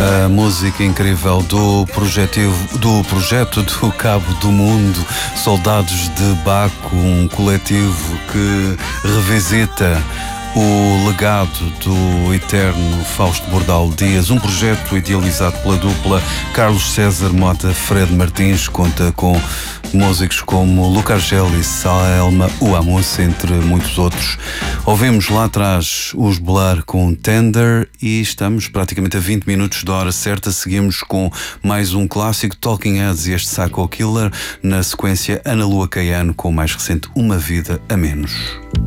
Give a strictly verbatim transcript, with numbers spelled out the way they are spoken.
A música incrível do, projetivo, do projeto do Cabo do Mundo, Soldados de Baco, um coletivo que revisita o legado do eterno Fausto Bordal Dias, um projeto idealizado pela dupla Carlos César Mota Fred Martins, conta com músicos como Luca Argeli, Salma Uamus, entre muitos outros. Ouvimos lá atrás os Blur com Tender e estamos praticamente a vinte minutos da hora certa. Seguimos com mais um clássico, Talking Heads e este Psycho Killer, na sequência Ana Lua Caiano com o mais recente Uma Vida a Menos.